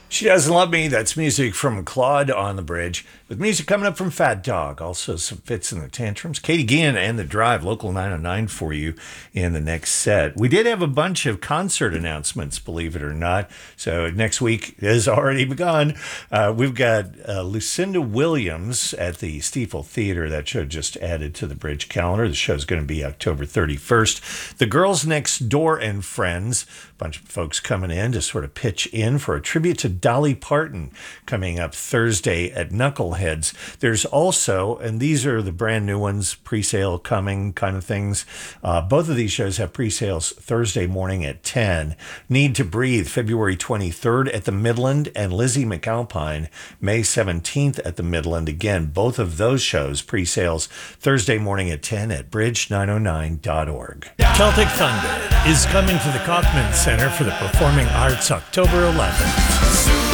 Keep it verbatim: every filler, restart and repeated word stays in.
She Doesn't Love Me. That's music from Claude on the Bridge. With music coming up from Fat Dog. Also some Fits in the Tantrums. Katie Gian and The Drive, Local nine oh nine for you in the next set. We did have a bunch of concert announcements, believe it or not. So next week has already begun. Uh, we've got uh, Lucinda Williams at the Stiefel Theater. That show just added to the Bridge calendar. The show's going to be October thirty-first. The Girls Next Door and Friends. A bunch of folks coming in to sort of pitch in for a tribute to Dolly Parton coming up Thursday at Knuckleheads. There's also, and these are the brand new ones, pre-sale coming kind of things. Uh, both of these shows have pre-sales Thursday morning at ten. Need to Breathe, February twenty-third at the Midland, and Lizzie McAlpine, May seventeenth at the Midland. Again, both of those shows pre-sales Thursday morning at ten at bridge nine oh nine dot org. Celtic Thunder is coming to the Kaufman Center for the Performing Arts October eleventh.